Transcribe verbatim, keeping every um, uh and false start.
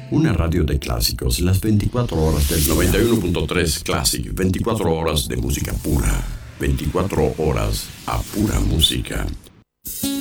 Una radio de clásicos, las veinticuatro horas del noventa y uno punto tres Classic, veinticuatro horas de música pura, veinticuatro horas a pura música.